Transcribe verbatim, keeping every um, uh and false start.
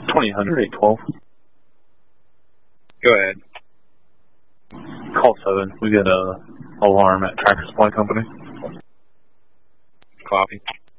twenty hundred, eight twelve. Go ahead. Call seven. We got a alarm at Tractor Supply Company. Copy.